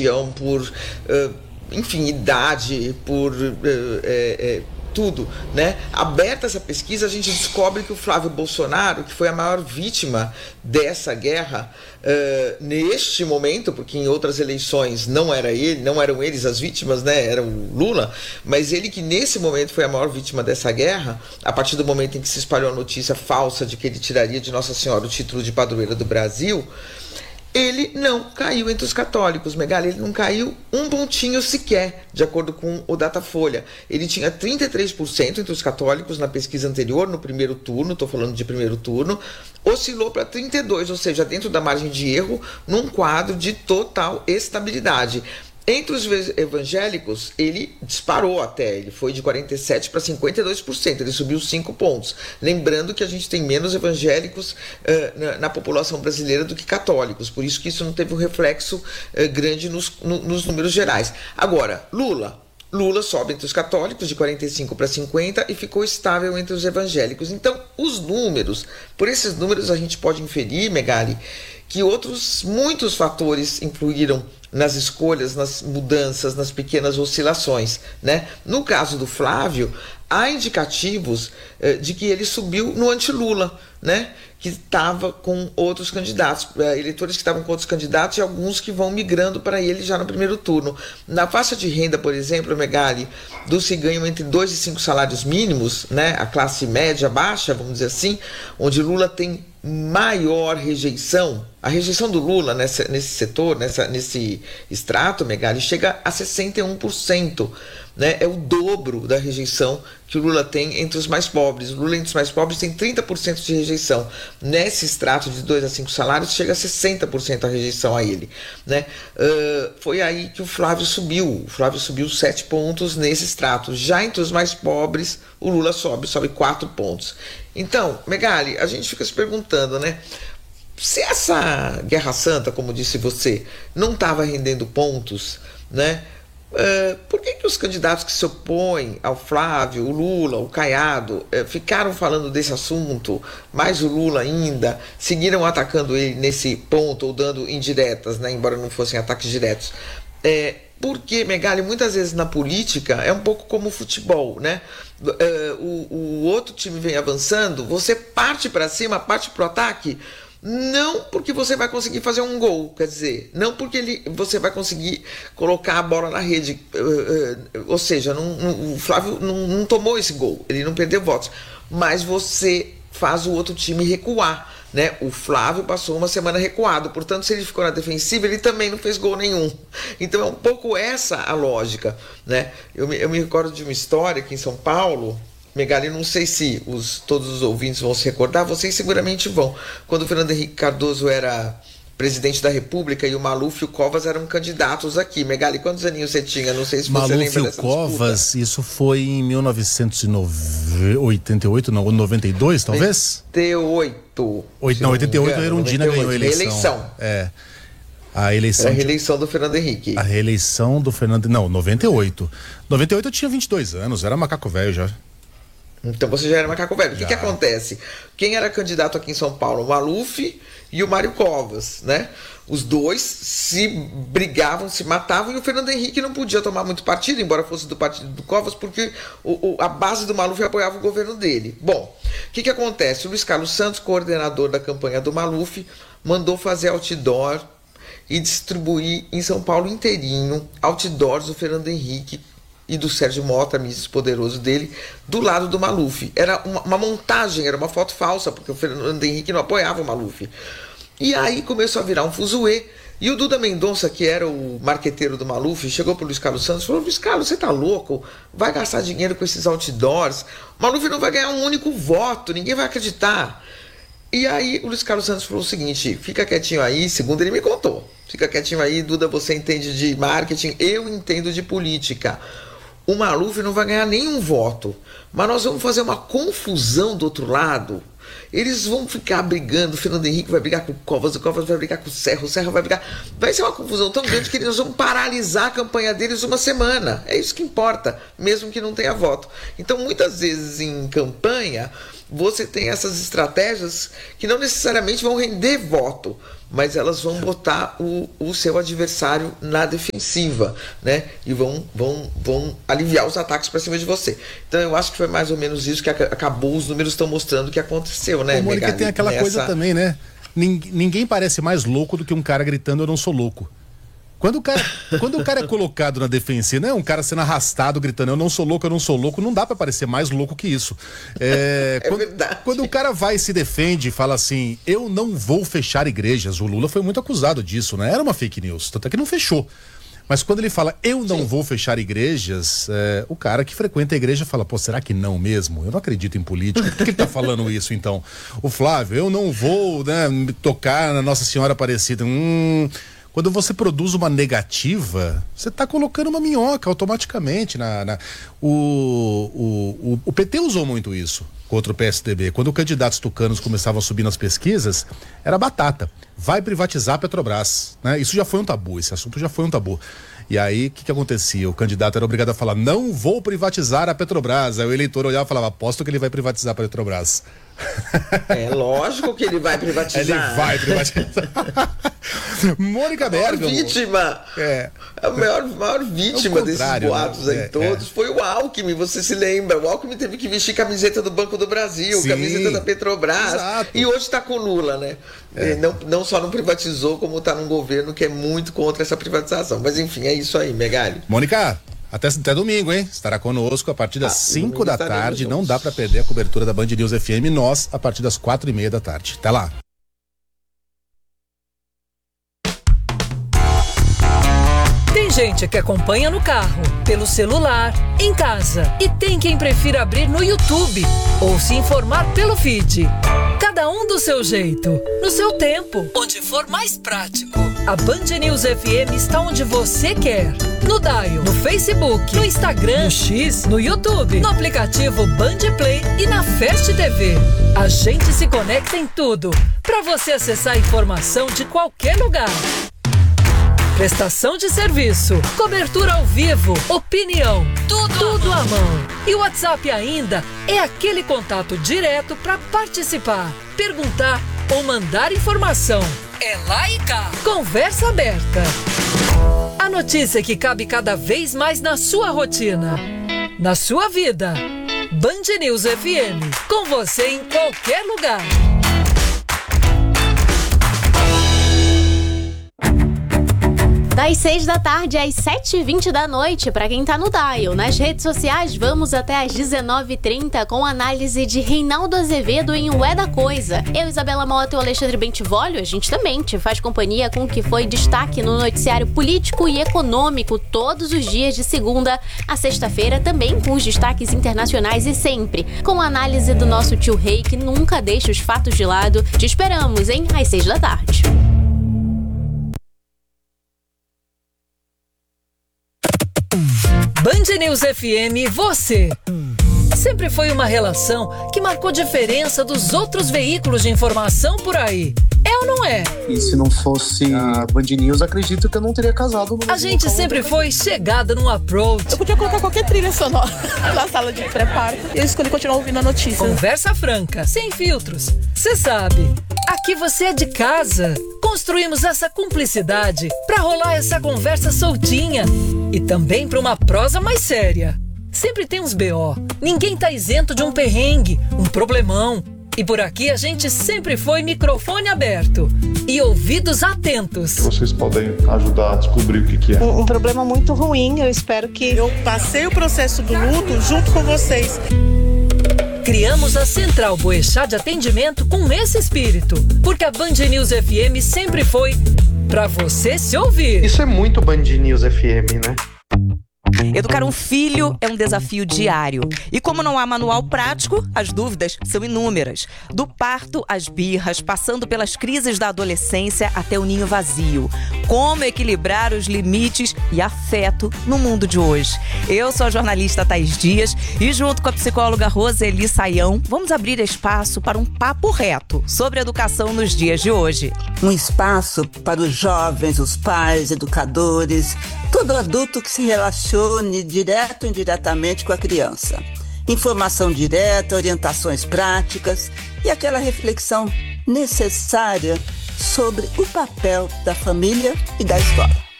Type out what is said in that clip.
religião, por, enfim, idade, por tudo, né? Aberta essa pesquisa, a gente descobre que o Flávio Bolsonaro, que foi a maior vítima dessa guerra, neste momento, porque em outras eleições não eram eles as vítimas, né? Era o Lula, mas ele que nesse momento foi a maior vítima dessa guerra, a partir do momento em que se espalhou a notícia falsa de que ele tiraria de Nossa Senhora o título de padroeira do Brasil, ele não caiu entre os católicos, Megali, ele não caiu um pontinho sequer, de acordo com o Datafolha. Ele tinha 33% entre os católicos na pesquisa anterior, no primeiro turno, estou falando de primeiro turno, oscilou para 32%, ou seja, dentro da margem de erro, num quadro de total estabilidade. Entre os evangélicos, ele disparou até, ele foi de 47% para 52%, ele subiu 5 pontos. Lembrando que a gente tem menos evangélicos na população brasileira do que católicos, por isso que isso não teve um reflexo grande nos números gerais. Agora, Lula sobe entre os católicos de 45 para 50 e ficou estável entre os evangélicos. Então, por esses números a gente pode inferir, Megali, que muitos fatores influíram nas escolhas, nas mudanças, nas pequenas oscilações, né? No caso do Flávio, há indicativos de que ele subiu no anti-Lula, né? Que estava com outros candidatos, eleitores que estavam com outros candidatos e alguns que vão migrando para ele já no primeiro turno. Na faixa de renda, por exemplo, Megali, dos que ganham entre 2 e 5 salários mínimos, né? A classe média baixa, vamos dizer assim, onde Lula tem maior rejeição, a rejeição do Lula nesse setor, nesse extrato, Megali, chega a 61%, né? É o dobro da rejeição que o Lula tem entre os mais pobres. O Lula entre os mais pobres tem 30% de rejeição. Nesse extrato de 2 a 5 salários, chega a 60% a rejeição a ele, né? Foi aí que o Flávio subiu. O Flávio subiu 7 pontos nesse extrato. Já entre os mais pobres, o Lula sobe 4 pontos. Então, Megali, a gente fica se perguntando, né? Se essa Guerra Santa, como disse você, não estava rendendo pontos, né? Por que os candidatos que se opõem ao Flávio, o Lula, o Caiado, ficaram falando desse assunto, mais o Lula ainda, seguiram atacando ele nesse ponto ou dando indiretas, né? Embora não fossem ataques diretos? Porque, Megali, muitas vezes na política é um pouco como o futebol, né? O outro time vem avançando, você parte para cima, parte para o ataque, não porque você vai conseguir fazer um gol, quer dizer, não porque você vai conseguir colocar a bola na rede, ou seja, o Flávio não tomou esse gol, ele não perdeu votos, mas você faz o outro time recuar, né? O Flávio passou uma semana recuado, portanto, se ele ficou na defensiva, ele também não fez gol nenhum. Então é um pouco essa a lógica, né? Eu me recordo de uma história aqui em São Paulo, Megali, não sei se todos os ouvintes vão se recordar, vocês seguramente vão. Quando o Fernando Henrique Cardoso era presidente da República e o Maluf e o Covas eram candidatos aqui. Megali, quantos aninhos você tinha? Não sei se você lembra dessa disputa. Maluf e o Covas, isso foi em 1988, não, 92 talvez? 88. Não, 88 a Erundina ganhou a eleição. Reeleição. A eleição. Era a reeleição do Fernando Henrique. A reeleição do Fernando... Não, 98. 98 eu tinha 22 anos, era macaco velho já. Então você já era macaco velho. O que acontece? Quem era candidato aqui em São Paulo? O Maluf e o Mário Covas, né? Os dois se brigavam, se matavam, e o Fernando Henrique não podia tomar muito partido, embora fosse do partido do Covas, porque a base do Maluf apoiava o governo dele. Bom, o que acontece? O Luiz Carlos Santos, coordenador da campanha do Maluf, mandou fazer outdoor e distribuir em São Paulo inteirinho outdoors do Fernando Henrique e do Sérgio Mota, ministro poderoso dele, do lado do Maluf. Era uma montagem, era uma foto falsa, porque o Fernando Henrique não apoiava o Maluf. E aí começou a virar um fuzuê, e o Duda Mendonça, que era o marqueteiro do Maluf, chegou pro Luiz Carlos Santos e falou: Luiz Carlos, você tá louco? Vai gastar dinheiro com esses outdoors? O Maluf não vai ganhar um único voto, ninguém vai acreditar. E aí o Luiz Carlos Santos falou o seguinte: fica quietinho aí, segundo ele me contou, fica quietinho aí, Duda, você entende de marketing, eu entendo de política. O Maluf não vai ganhar nenhum voto, mas nós vamos fazer uma confusão do outro lado. Eles vão ficar brigando, o Fernando Henrique vai brigar com o Covas vai brigar com o Serra vai brigar. Vai ser uma confusão tão grande que nós vamos paralisar a campanha deles uma semana. É isso que importa, mesmo que não tenha voto. Então, muitas vezes em campanha, você tem essas estratégias que não necessariamente vão render voto, mas elas vão botar o seu adversário na defensiva, né? E vão aliviar os ataques para cima de você. Então eu acho que foi mais ou menos isso que acabou, os números estão mostrando que aconteceu, né? Mônica, tem aquela coisa também, né? Ninguém parece mais louco do que um cara gritando "eu não sou louco". Quando o cara é colocado na defensiva, né? Um cara sendo arrastado, gritando "eu não sou louco", não dá pra parecer mais louco que isso. Verdade. Quando o cara vai e se defende e fala assim, eu não vou fechar igrejas, o Lula foi muito acusado disso, né? Era uma fake news, tanto é que não fechou. Mas quando ele fala, eu não vou fechar igrejas, o cara que frequenta a igreja fala, pô, será que não mesmo? Eu não acredito em política. Por que ele tá falando isso, então? O Flávio, eu não vou, né, me tocar na Nossa Senhora Aparecida. Quando você produz uma negativa, você está colocando uma minhoca automaticamente. O PT usou muito isso contra o PSDB. Quando os candidatos tucanos começavam a subir nas pesquisas, era batata. Vai privatizar a Petrobras, né? Isso já foi um tabu, esse assunto já foi um tabu. E aí, o que acontecia? O candidato era obrigado a falar, não vou privatizar a Petrobras. Aí o eleitor olhava e falava, aposto que ele vai privatizar a Petrobras. É lógico que ele vai privatizar. Ele vai privatizar. Mônica Bergamo. A vítima. A maior vítima desses boatos aí todos foi o Alckmin, você se lembra? O Alckmin teve que vestir camiseta do Banco do Brasil, camiseta da Petrobras. Exato. E hoje está com Lula, né? Não só não privatizou, como está num governo que é muito contra essa privatização. Mas enfim, é isso aí, Megali. Mônica, até domingo, hein? Estará conosco a partir das 5 da tarde. Não dá para perder a cobertura da Band News FM. Nós, a partir das 4:30 da tarde. Até lá. Tem gente que acompanha no carro, pelo celular, em casa. E tem quem prefira abrir no YouTube ou se informar pelo feed. Cada um do seu jeito, no seu tempo, onde for mais prático. A Band News FM está onde você quer. No Dial, no Facebook, no Instagram, no X, no YouTube, no aplicativo Band Play e na Fast TV. A gente se conecta em tudo, para você acessar a informação de qualquer lugar. Prestação de serviço, cobertura ao vivo, opinião, tudo à mão. E o WhatsApp ainda é aquele contato direto para participar, perguntar ou mandar informação. É lá e cá. Conversa aberta. A notícia que cabe cada vez mais na sua rotina, na sua vida. Band News FM, com você em qualquer lugar. Das 6 da tarde às 7h20 da noite, para quem tá no Dial. Nas redes sociais, vamos até às 19h30 com análise de Reinaldo Azevedo em O É da Coisa. Eu, Isabela Mota e o Alexandre Bentivolio, a gente também te faz companhia com o que foi destaque no noticiário político e econômico todos os dias de segunda a sexta-feira, também com os destaques internacionais e sempre com a análise do nosso tio Rei, que nunca deixa os fatos de lado. Te esperamos, hein? Às 6 da tarde. Band News FM, você. Sempre foi uma relação que marcou diferença dos outros veículos de informação por aí. É ou não é? E se não fosse a Band News, acredito que eu não teria casado. A gente sempre foi chegada num approach. Eu podia colocar qualquer trilha sonora na sala de pré-parto. Eu escolhi continuar ouvindo a notícia. Conversa franca, sem filtros. Você sabe, aqui você é de casa. Construímos essa cumplicidade pra rolar essa conversa soltinha. E também pra uma prosa mais séria. Sempre tem uns BO. Ninguém tá isento de um perrengue, um problemão. E por aqui a gente sempre foi microfone aberto e ouvidos atentos. Vocês podem ajudar a descobrir o que é. Um problema muito ruim, eu espero que... Eu passei o processo do luto junto com vocês. Criamos a Central Boechat de Atendimento com esse espírito, porque a Band News FM sempre foi pra você se ouvir. Isso é muito Band News FM, né? Educar um filho é um desafio diário. E como não há manual prático, as dúvidas são inúmeras. Do parto às birras, passando pelas crises da adolescência até o ninho vazio. Como equilibrar os limites e afeto no mundo de hoje? Eu sou a jornalista Thaís Dias e junto com a psicóloga Roseli Saião, vamos abrir espaço para um papo reto sobre educação nos dias de hoje. Um espaço para os jovens, os pais, educadores, todo adulto que se relacione direto ou indiretamente com a criança. Informação direta, orientações práticas e aquela reflexão necessária sobre o papel da família e da escola.